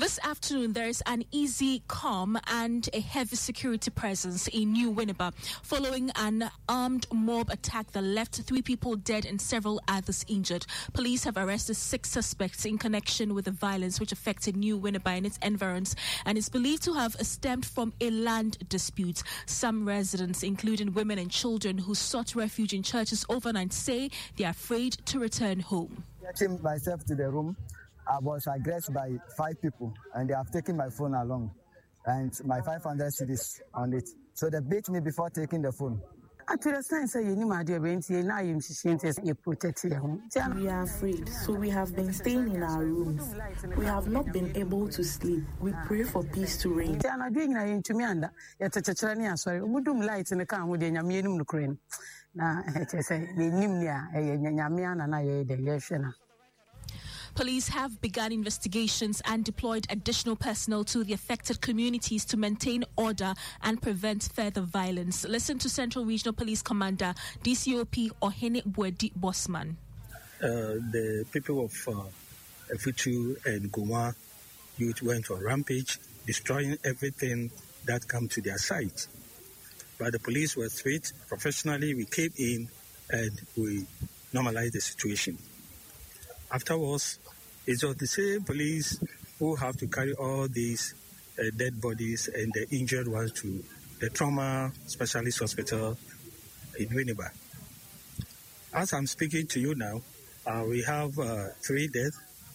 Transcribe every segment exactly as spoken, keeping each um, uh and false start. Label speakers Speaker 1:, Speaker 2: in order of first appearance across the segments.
Speaker 1: This afternoon, there is an easy calm and a heavy security presence in New Winneba following an armed mob attack that left three people dead and several others injured. Police have arrested six suspects in connection with the violence which affected New Winneba and its environs and is believed to have stemmed from a land dispute. Some residents, including women and children who sought refuge in churches overnight, say they are afraid to return home.
Speaker 2: Getting myself to the room, I was aggressed by five people and they have taken my phone along and my five hundred cedis on it. So they beat me before taking the phone.
Speaker 3: We are afraid, so we have been staying in our rooms. We have not been able to sleep. We pray for peace to reign.
Speaker 1: Police have begun investigations and deployed additional personnel to the affected communities to maintain order and prevent further violence. Listen to Central Regional Police Commander D C O P Ohene Bwedi Bosman.
Speaker 4: Uh, the people of uh, Efutu and Guma youth went on rampage, destroying everything that came to their sight. But the police were sweet. Professionally, we came in and we normalized the situation. Afterwards, it was the same police who have to carry all these uh, dead bodies and the injured ones to the trauma specialist hospital in Winneba. As I'm speaking to you now, uh, we have uh, three dead.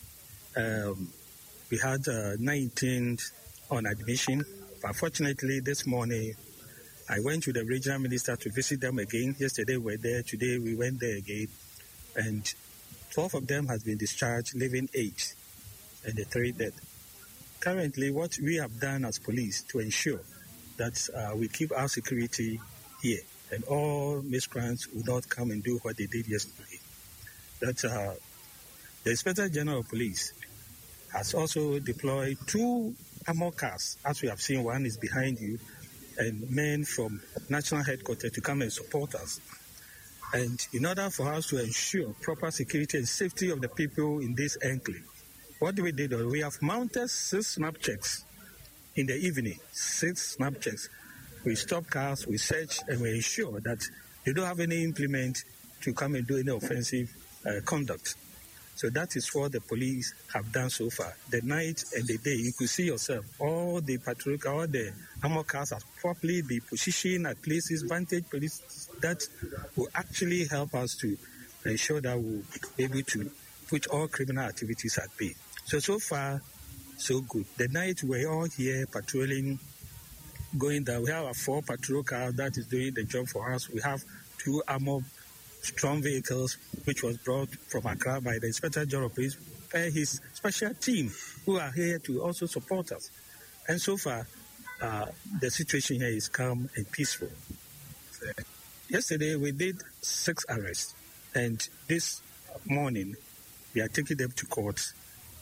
Speaker 4: Um, we had uh, nineteen on admission. But fortunately, this morning, I went to the regional minister to visit them again. Yesterday we were there. Today we went there again. And twelve of them has been discharged, leaving eight, and the three dead. Currently, what we have done as police to ensure that uh, we keep our security here and all miscreants will not come and do what they did yesterday. That uh, the Inspector General of Police has also deployed two armor cars, as we have seen. One is behind you, and men from national headquarters to come and support us. And in order for us to ensure proper security and safety of the people in this enclave, what we did was we have mounted six snap checks in the evening, six snap checks. We stop cars, we search, and we ensure that they don't have any implement to come and do any offensive uh, conduct. So that is what the police have done so far. The night and the day, you could see yourself, all the patrol, all the armor cars are properly be positioned at places, vantage places that will actually help us to ensure that we'll be able to put all criminal activities at bay. So, so far, so good. The night we're all here patrolling, going down. We have a four patrol car that is doing the job for us. We have two armored strong vehicles, which was brought from Accra by the Inspector General of Police, by his special team, who are here to also support us. And so far, uh, the situation here is calm and peaceful. Yesterday, we did six arrests, and this morning, we are taking them to court.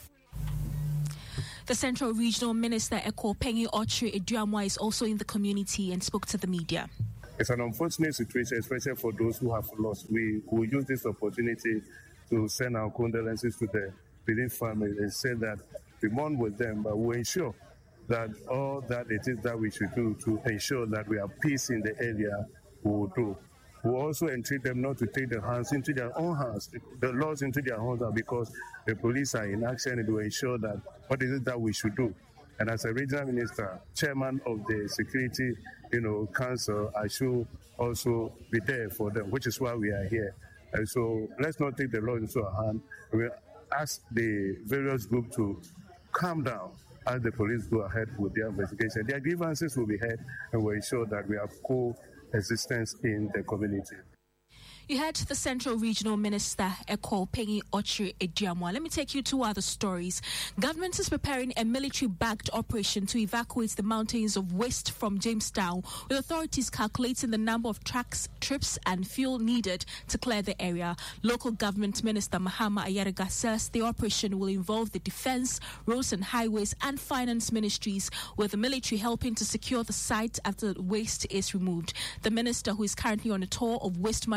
Speaker 1: The Central Regional Minister, Eko Pengi Ochre Eduamwa, is also in the community and spoke to the media.
Speaker 5: It's an unfortunate situation, especially for those who have lost. We will use this opportunity to send our condolences to the bereaved family and say that we mourn with them, but we ensure that all that it is that we should do to ensure that we have peace in the area, we will do. We also entreat them not to take their hands into their own hands, the laws into their own hands, because the police are in action and to ensure that what is it that we should do. And as a regional minister, chairman of the Security, you know, Council, I should also be there for them, which is why we are here. And so let's not take the law into our hand. We ask the various groups to calm down as the police go ahead with their investigation. Their grievances will be heard, and we'll ensure that we have coexistence in the community.
Speaker 1: You heard the Central Regional Minister, Eko Pengi Ochre Eduamwa. Let me take you to other stories. Government is preparing a military-backed operation to evacuate the mountains of waste from Jamestown, with authorities calculating the number of trucks, trips and fuel needed to clear the area. Local Government Minister Mahama Ayariga says the operation will involve the Defence, Roads and Highways and Finance Ministries, with the military helping to secure the site after the waste is removed. The minister, who is currently on a tour of waste management facilities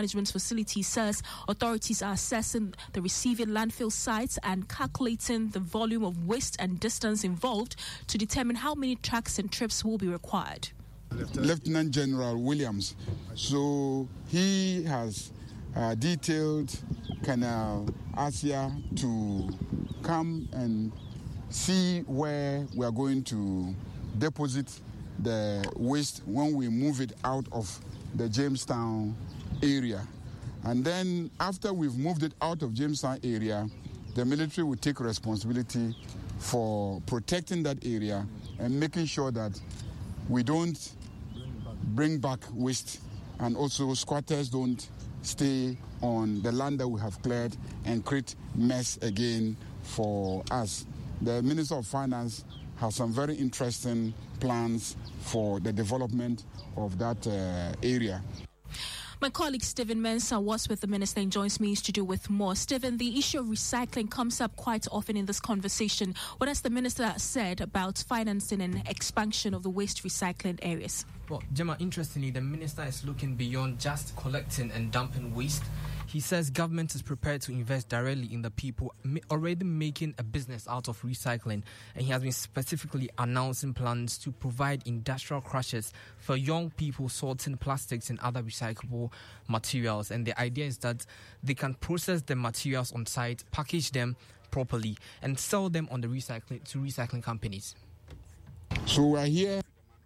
Speaker 1: facility says authorities are assessing the receiving landfill sites and calculating the volume of waste and distance involved to determine how many trucks and trips will be required.
Speaker 6: Lieutenant General Williams, so he has uh, detailed Canal Asia to come and see where we are going to deposit the waste when we move it out of the Jamestown area. And then after we've moved it out of Jamestown area, the military will take responsibility for protecting that area and making sure that we don't bring back waste, and also squatters don't stay on the land that we have cleared and create mess again for us. The Minister of Finance has some very interesting plans for the development of that uh, area.
Speaker 1: My colleague Stephen Mensah was with the minister and joins me in studio with more. Stephen, the issue of recycling comes up quite often in this conversation. What has the minister said about financing and expansion of the waste recycling areas?
Speaker 7: Well, Gemma, interestingly, the minister is looking beyond just collecting and dumping waste. He says government is prepared to invest directly in the people already making a business out of recycling, and he has been specifically announcing plans to provide industrial crushers for young people sorting plastics and other recyclable materials. And the idea is that they can process the materials on site, package them properly, and sell them on the recycling to recycling companies.
Speaker 6: So we're here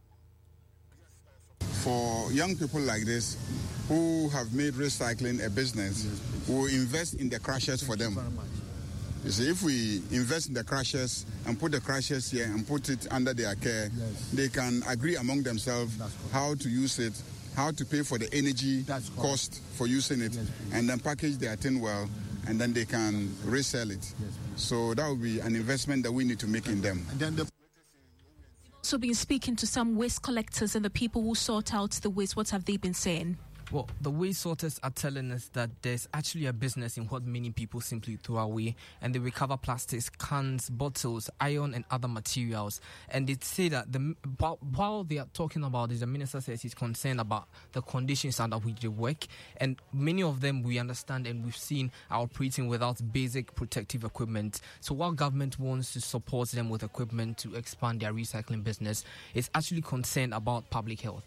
Speaker 6: for young people like this who have made recycling a business. We'll invest in the crushers for them. You see, if we invest in the crushers and put the crushers here and put it under their care, yes, they can agree among themselves how to use it, how to pay for the energy cost for using it, yes, and then package their tin well, and then they can resell it. Yes, so that would be an investment that we need to make in them.
Speaker 1: And then the also been speaking to some waste collectors and the people who sort out the waste. What have they been saying?
Speaker 7: Well, the waste sorters are telling us that there's actually a business in what many people simply throw away, and they recover plastics, cans, bottles, iron, and other materials. And they say that the, while, while they are talking about this, the minister says he's concerned about the conditions under which they work, and many of them we understand and we've seen are operating without basic protective equipment. So while government wants to support them with equipment to expand their recycling business, it's actually concerned about public health.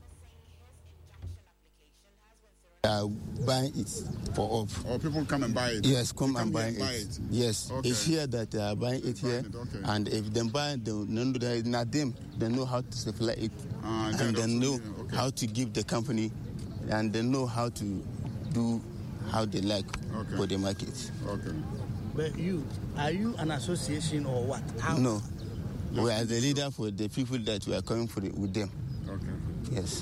Speaker 8: Uh, buying it for up.
Speaker 6: Or people come and buy it?
Speaker 8: Yes, come, come and buy it.
Speaker 6: buy it.
Speaker 8: Yes,
Speaker 6: okay.
Speaker 8: It's here that they are buying it here. It, okay. And if they buy it, they know that not them. They know how to supply it. Uh, and they know okay. how to give the company, and they know how to do how they like okay. for the market.
Speaker 9: Okay. But you, are you an association or what? How?
Speaker 8: No. We are the leader for the people that we are coming for the, with them.
Speaker 6: Okay.
Speaker 8: Yes.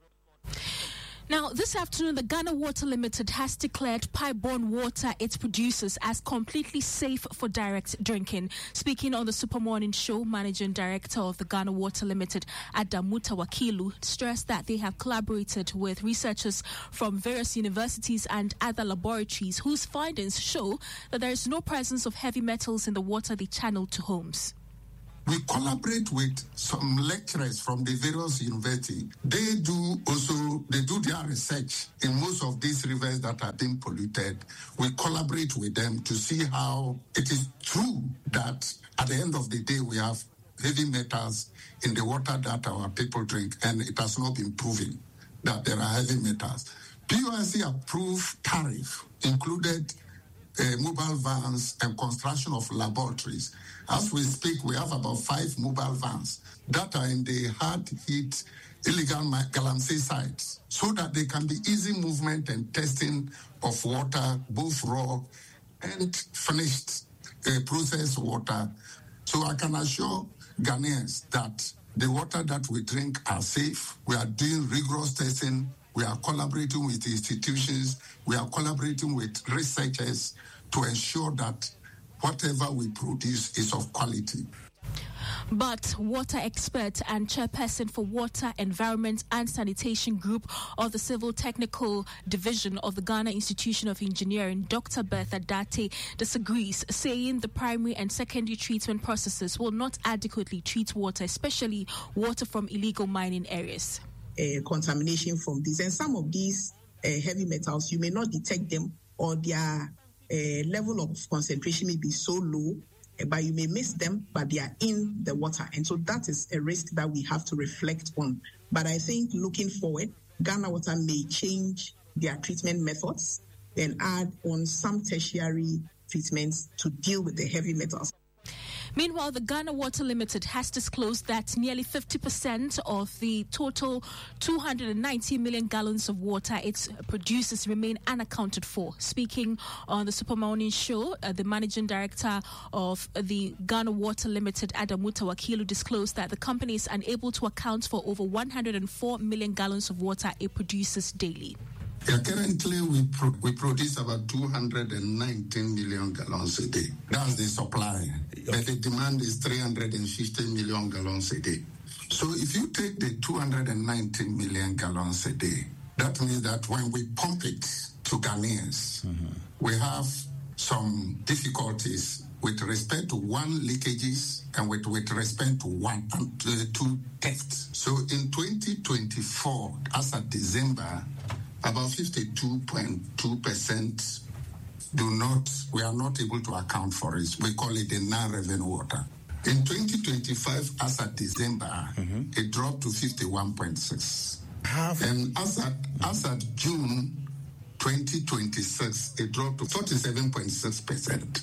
Speaker 1: Now, this afternoon, the Ghana Water Limited has declared pipe-borne water it produces as completely safe for direct drinking. Speaking on the Super Morning Show, Managing Director of the Ghana Water Limited, Adam Mutawakilu, stressed that they have collaborated with researchers from various universities and other laboratories whose findings show that there is no presence of heavy metals in the water they channel to homes.
Speaker 10: We collaborate with some lecturers from the various universities. They do also, they do their research in most of these rivers that are being polluted. We collaborate with them to see how it is true that at the end of the day we have heavy metals in the water that our people drink, and it has not been proven that there are heavy metals. P U I C approved tariff included Uh, mobile vans and construction of laboratories. As we speak, we have about five mobile vans that are in the hard-hit illegal galamsey sites so that they can be easy movement and testing of water, both raw and finished uh, processed water. So I can assure Ghanaians that the water that we drink are safe. We are doing rigorous testing. We are collaborating with institutions. We are collaborating with researchers to ensure that whatever we produce is of quality.
Speaker 1: But water expert and chairperson for Water, Environment and Sanitation Group of the Civil Technical Division of the Ghana Institution of Engineering, Doctor Bertha Date, disagrees, saying the primary and secondary treatment processes will not adequately treat water, especially water from illegal mining areas.
Speaker 11: Uh, contamination from these, and some of these uh, heavy metals, you may not detect them, or their uh, level of concentration may be so low, uh, but you may miss them, but they are in the water. And so that is a risk that we have to reflect on. But I think looking forward, Ghana Water may change their treatment methods and add on some tertiary treatments to deal with the heavy metals.
Speaker 1: Meanwhile, the Ghana Water Limited has disclosed that nearly fifty percent of the total two hundred ninety million gallons of water it produces remain unaccounted for. Speaking on the Super Morning Show, uh, the managing director of the Ghana Water Limited, Adam Mutawakilu, disclosed that the company is unable to account for over one hundred four million gallons of water it produces daily.
Speaker 10: Yeah, currently, we pro- we produce about two hundred nineteen million gallons a day. That's the supply. But the demand is three hundred fifty million gallons a day. So if you take the two hundred nineteen million gallons a day, that means that when we pump it to Ghanaians, mm-hmm. we have some difficulties with respect to one leakages and with, with respect to one uh, two thefts. So in twenty twenty-four, as of December, about fifty-two point two percent do not, we are not able to account for it. We call it the non-revenue water. In twenty twenty-five, as at December, mm-hmm. it dropped to fifty-one point six. Half. And as at, as at June twenty twenty-six, it dropped to forty-seven point six percent.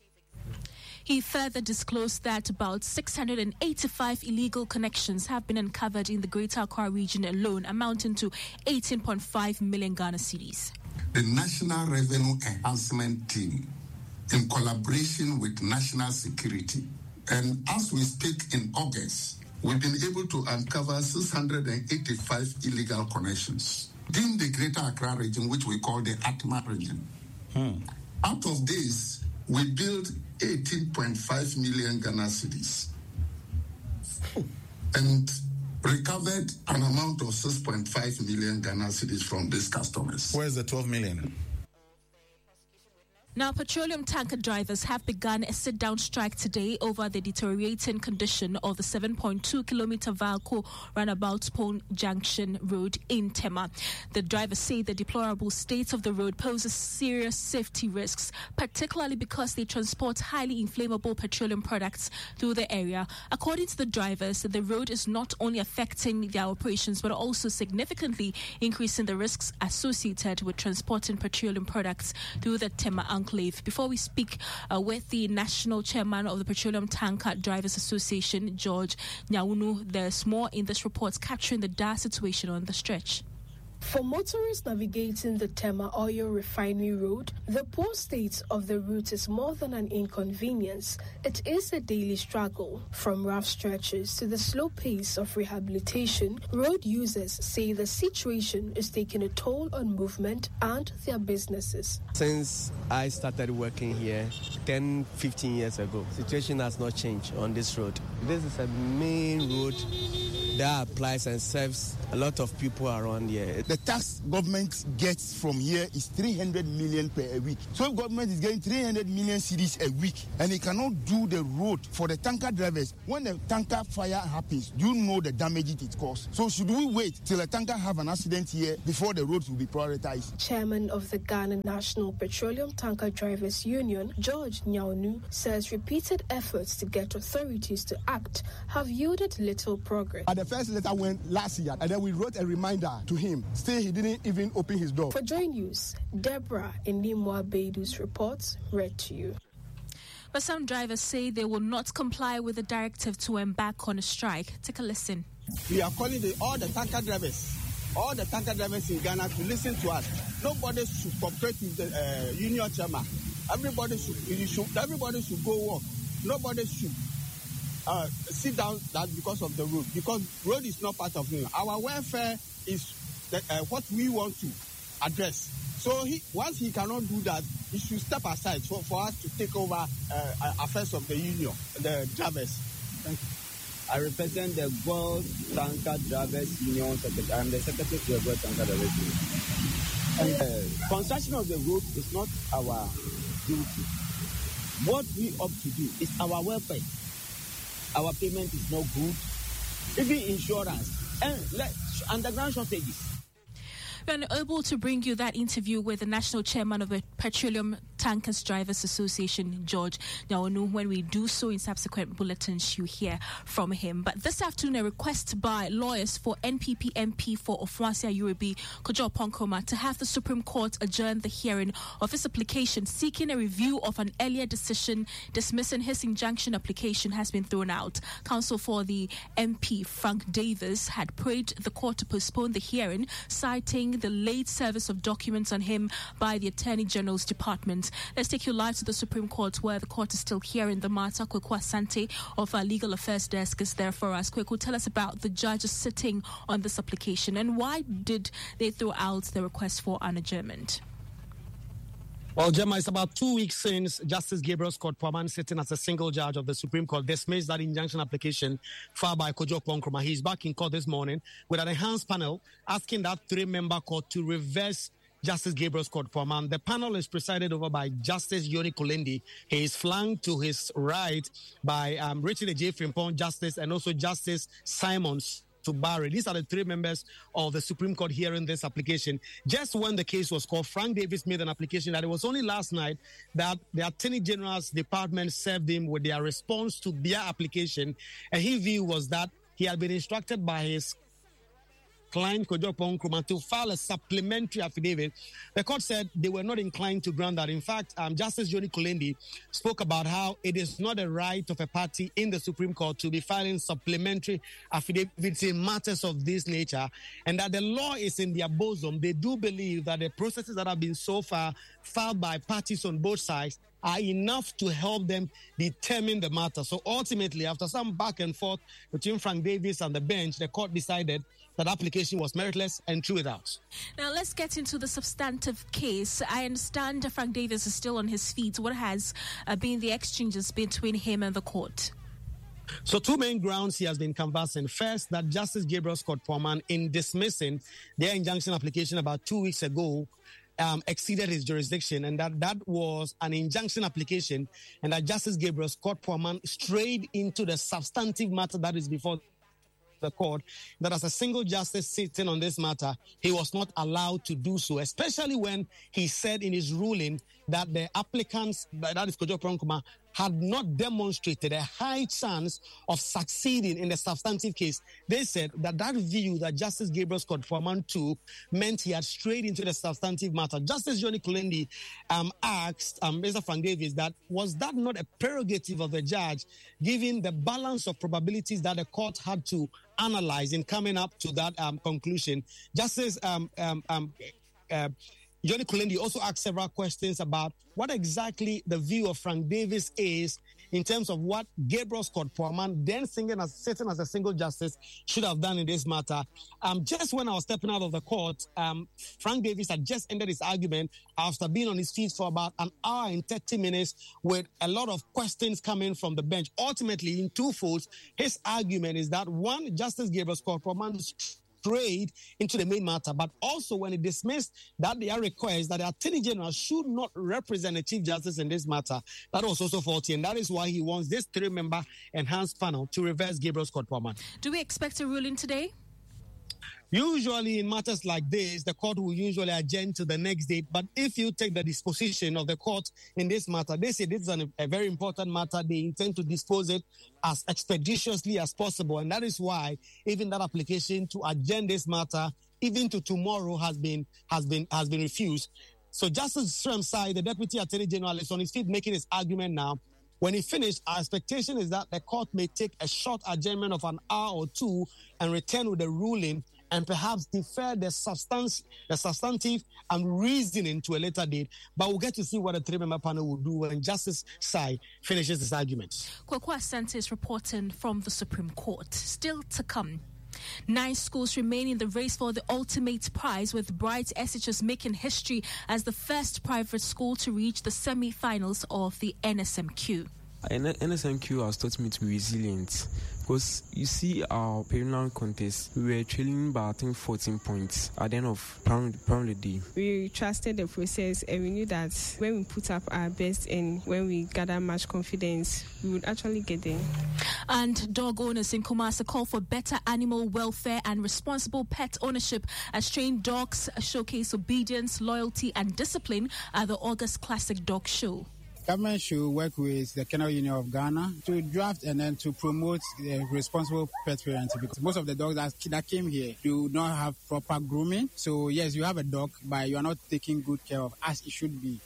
Speaker 1: He further disclosed that about six hundred eighty-five illegal connections have been uncovered in the Greater Accra region alone, amounting to eighteen point five million Ghana cedis.
Speaker 10: The National Revenue Enhancement Team, in collaboration with National Security, and as we speak in August, we've been able to uncover six hundred eighty-five illegal connections in the Greater Accra region, which we call the Atma region. Hmm. Out of this, we built eighteen point five million Ghana cedis and recovered an amount of six point five million Ghana cedis from these customers.
Speaker 12: Where's the twelve million?
Speaker 1: Now, petroleum tanker drivers have begun a sit-down strike today over the deteriorating condition of the seven point two kilometer Valco Runabout Pone Junction Road in Tema. The drivers say the deplorable state of the road poses serious safety risks, particularly because they transport highly inflammable petroleum products through the area. According to the drivers, the road is not only affecting their operations, but also significantly increasing the risks associated with transporting petroleum products through the Tema enclave. Before we speak uh, with the national chairman of the Petroleum Tanker Drivers Association, George Nyaunu, there's more in this report capturing the dire situation on the stretch.
Speaker 13: For motorists navigating the Tema Oil Refinery Road, the poor state of the route is more than an inconvenience. It is a daily struggle. From rough stretches to the slow pace of rehabilitation, road users say the situation is taking a toll on movement and their businesses.
Speaker 14: Since I started working here ten, fifteen years ago, the situation has not changed on this road. This is a main road that applies and serves a lot of people around here.
Speaker 6: The tax government gets from here is three hundred million per a week. So if government is getting three hundred million cedis a week and it cannot do the road for the tanker drivers, when the tanker fire happens, you know the damage it causes. So should we wait till a tanker have an accident here before the roads will be prioritized?
Speaker 13: Chairman of the Ghana National Petroleum Tanker Drivers Union, George Nyaunu, says repeated efforts to get authorities to act have yielded little progress.
Speaker 15: At the first letter went last year, and then we wrote a reminder to him. Still, he didn't even open his door.
Speaker 13: For Joy News, Deborah Inimwa Beidu's report read to you.
Speaker 1: But some drivers say they will not comply with the directive to embark on a strike. Take a listen.
Speaker 9: We are calling the, all the tanker drivers, all the tanker drivers in Ghana to listen to us. Nobody should cooperate with the uh, union chairman. Everybody should, should, everybody should go work. Nobody should Uh, sit down that because of the road, because road is not part of it. Our welfare is the, uh, what we want to address. So he, once he cannot do that, he should step aside for, for us to take over uh, affairs of the union, the drivers. Thank you.
Speaker 16: I represent the World Tanker Drivers Union Secretary. I'm the Secretary to the World Tanker Drivers Union. And uh, construction of the road is not our duty. What we ought to do is our welfare. Our payment is not good. Even insurance and let, underground shortages.
Speaker 1: We're unable to bring you that interview with the national chairman of the Petroleum Tankers Drivers Association, George Nyawanu. When we do so in subsequent bulletins, you hear from him. But this afternoon, a request by lawyers for N P P M P for Ofoasia Yorubi, Kojo Ponkroma, to have the Supreme Court adjourn the hearing of his application seeking a review of an earlier decision dismissing his injunction application has been thrown out. Counsel for the M P, Frank Davis, had prayed the court to postpone the hearing, citing the late service of documents on him by the Attorney General's Department. Let's take you live to the Supreme Court, where the court is still hearing the matter. Kweku Asante of our Legal Affairs Desk is there for us. Kweku, tell us about the judges sitting on this application and why did they throw out the request for an adjournment?
Speaker 12: Well, Gemma, it's about two weeks since Justice Gabriel Scott Poaman, sitting as a single judge of the Supreme Court, dismissed that injunction application filed by Kojo Ponkroma. He's back in court this morning with an enhanced panel asking that three-member court to reverse Justice Gabriel Scott Poaman. The panel is presided over by Justice Yoni Kulendi. He is flanked to his right by um, Richard J. Frimpong, Justice, and also Justice Simons to Barry. These are the three members of the Supreme Court hearing this application. Just when the case was called, Frank Davis made an application that it was only last night that the Attorney General's Department served him with their response to their application. And his view was that he had been instructed by his client, Kojo Ponkroma, to file a supplementary affidavit. The court said they were not inclined to grant that. In fact, um, Justice Joni Kulendi spoke about how it is not a right of a party in the Supreme Court to be filing supplementary affidavits in matters of this nature, and that the law is in their bosom. They do believe that the processes that have been so far filed by parties on both sides are enough to help them determine the matter. So ultimately, after some back and forth between Frank Davis and the bench, the court decided that application was meritless and threw it out.
Speaker 1: Now, let's get into the substantive case. I understand Frank Davis is still on his feet. What has uh, been the exchanges between him and the court?
Speaker 12: So two main grounds he has been canvassing. First, that Justice Gabriel Scott Poaman, in dismissing their injunction application about two weeks ago, Um, exceeded his jurisdiction, and that that was an injunction application, and that Justice Gabriel Scott Poaman strayed into the substantive matter that is before the court, that as a single justice sitting on this matter, he was not allowed to do so, especially when he said in his ruling that the applicants, that is Kojo Ponkroma, had not demonstrated a high chance of succeeding in the substantive case. They said that that view that Justice Gabriel Scott Poaman took meant he had strayed into the substantive matter. Justice Johnny Kulendi um, asked um, Mister Frank Davis that was that not a prerogative of the judge, given the balance of probabilities that the court had to analyze in coming up to that um, conclusion. Justice um, um, um, uh, Johnny Kulendi also asked several questions about what exactly the view of Frank Davis is in terms of what Gabriel Scott Poaman, then sitting as, sitting as a single justice, should have done in this matter. Um, just when I was stepping out of the court, um, Frank Davis had just ended his argument after being on his feet for about an hour and thirty minutes with a lot of questions coming from the bench. Ultimately, in two folds, his argument is that, one, Justice Gabriel Scott Poaman strayed into the main matter, but also when he dismissed that their request that the Attorney General should not represent the Chief Justice in this matter, that was also faulty, and that is why he wants this three-member enhanced panel to reverse Gabriel Scott Poaman.
Speaker 1: Do we expect a ruling today?
Speaker 12: Usually in matters like this, the court will usually adjourn to the next date. But if you take the disposition of the court in this matter, they say this is an, a very important matter. They intend to dispose it as expeditiously as possible. And that is why even that application to adjourn this matter, even to tomorrow, has been has been has been refused. So Justice Sremsai, the Deputy Attorney General, is on his feet making his argument now. When he finished, our expectation is that the court may take a short adjournment of an hour or two and return with a ruling, and perhaps defer the substance, the substantive and reasoning to a later date. But we'll get to see what the three-member panel will do when Justice Sai finishes his arguments.
Speaker 1: Kweku Asante is reporting from the Supreme Court. Still to come. Nine schools remain in the race for the ultimate prize, with Bright S H S making history as the first private school to reach the semi-finals of the N S M Q.
Speaker 17: N S M Q has taught me to be resilient, because you see our preliminary contest, we were trailing by I think fourteen points at the end of primary day.
Speaker 18: We trusted the process, and we knew that when we put up our best and when we gather much confidence, we would actually get there.
Speaker 1: And dog owners in Kumasi call for better animal welfare and responsible pet ownership as trained dogs showcase obedience, loyalty, and discipline at the August Classic Dog Show.
Speaker 19: Government should work with the Kennel Union of Ghana to draft and then to promote uh, responsible pet parenting, because most of the dogs that, that came here do not have proper grooming. So yes, you have a dog, but you are not taking good care of as it should be.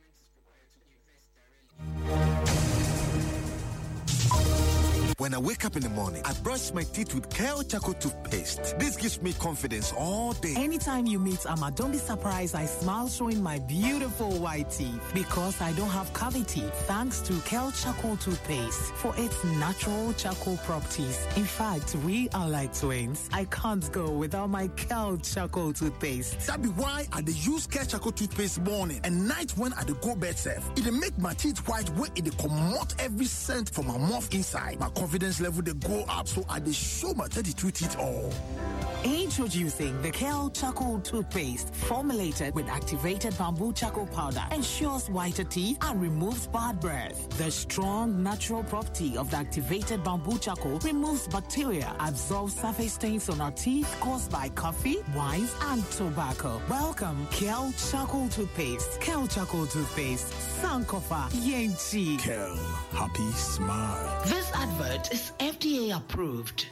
Speaker 20: When I wake up in the morning, I brush my teeth with Kale Charcoal toothpaste. This gives me confidence all day.
Speaker 21: Anytime you meet Amma, don't be surprised I smile showing my beautiful white teeth because I don't have cavity thanks to Kale Charcoal toothpaste for its natural charcoal properties. In fact, we are like twins. I can't go without my Kale Charcoal toothpaste.
Speaker 20: That be why I dey use Kale Charcoal toothpaste morning and night when I dey go bed safe. It dey make my teeth white when it dey comot every scent from my mouth inside. My confidence level they go up, so I dey show my thirty-two teeth all.
Speaker 21: Introducing the Kale Charcoal toothpaste, formulated with activated bamboo charcoal powder, ensures whiter teeth and removes bad breath. The strong natural property of the activated bamboo charcoal removes bacteria, absorbs surface stains on our teeth caused by coffee, wines, and tobacco. Welcome, Kale Charcoal toothpaste. Kale Charcoal toothpaste, Sankofa Yenchi.
Speaker 20: Kale, happy smile.
Speaker 22: This advert is F D A approved.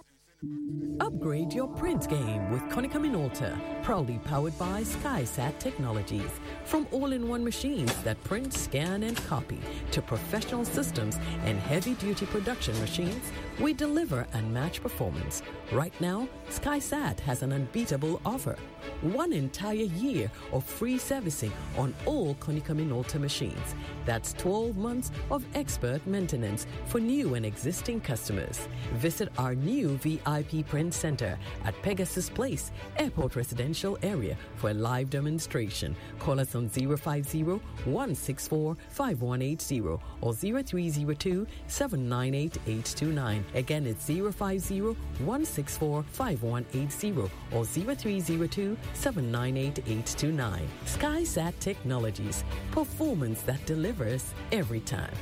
Speaker 23: Upgrade your print game with Konica Minolta, proudly powered by SkySat Technologies. From all-in-one machines that print, scan, and copy to professional systems and heavy-duty production machines, we deliver unmatched performance. Right now, SkySat has an unbeatable offer. One entire year of free servicing on all Konica Minolta machines. That's twelve months of expert maintenance for new and existing customers. Visit our new V I P Print Center at Pegasus Place, Airport Residential Area for a live demonstration. Call us on zero five zero, one six four, five one eight zero or zero three zero two, seven nine eight, eight two nine. Again, it's zero five zero, one six four, five one eight zero or zero three zero two, seven nine eight, eight two nine. SkySat Technologies, performance that delivers every time.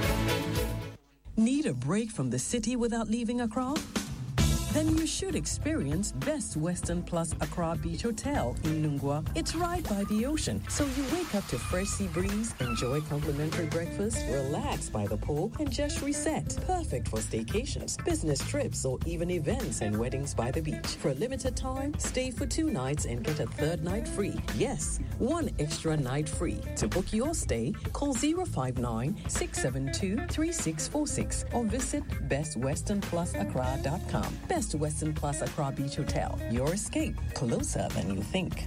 Speaker 24: Need a break from the city without leaving Accra? Then you should experience Best Western Plus Accra Beach Hotel in Lungwa. It's right by the ocean, so you wake up to fresh sea breeze, enjoy complimentary breakfast, relax by the pool, and just reset. Perfect for staycations, business trips, or even events and weddings by the beach. For a limited time, stay for two nights and get a third night free. Yes, one extra night free. To book your stay, call zero five nine, six seven two, three six four six or visit best western plus accra dot com. Best Western Plus Accra Beach Hotel. Your escape, closer than you think.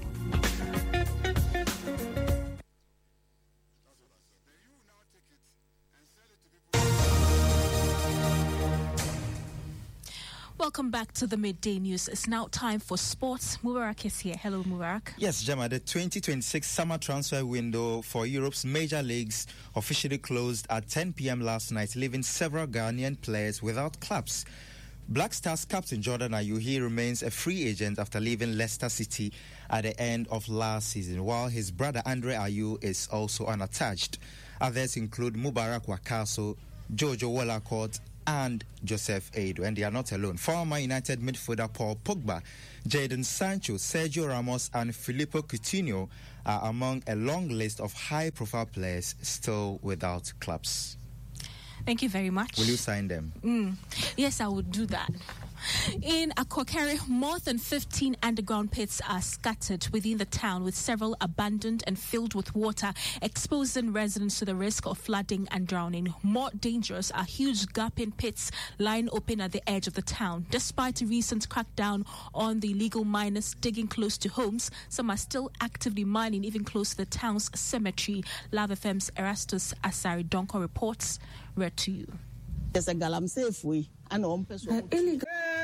Speaker 1: Welcome back to the Midday News. It's now time for sports. Mubarak is here. Hello, Mubarak.
Speaker 25: Yes, Gemma, the twenty twenty-six summer transfer window for Europe's major leagues officially closed at ten p.m. last night, leaving several Ghanaian players without clubs. Black Stars captain Jordan Ayew remains a free agent after leaving Leicester City at the end of last season, while his brother Andre Ayew is also unattached. Others include Mubarak Wakaso, Jojo Wollacott, and Joseph Ado, and they are not alone. Former United midfielder Paul Pogba, Jadon Sancho, Sergio Ramos, and Filippo Coutinho are among a long list of high-profile players still without clubs.
Speaker 1: Thank you very much.
Speaker 25: Will you sign them?
Speaker 1: Mm. Yes, I would do that. In Akokere, more than fifteen underground pits are scattered within the town, with several abandoned and filled with water, exposing residents to the risk of flooding and drowning. More dangerous are huge gaping pits lying open at the edge of the town. Despite a recent crackdown on the illegal miners digging close to homes, some are still actively mining even close to the town's cemetery. Love F M's Erastus Asari Donko reports. Read to you.
Speaker 26: There's a galam safe way. I know.